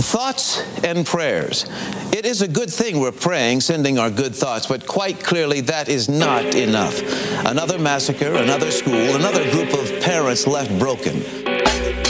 Thoughts and prayers. It is a good thing we're praying, sending our good thoughts, but quite clearly that is not enough. Another massacre, another school, another group of parents left broken.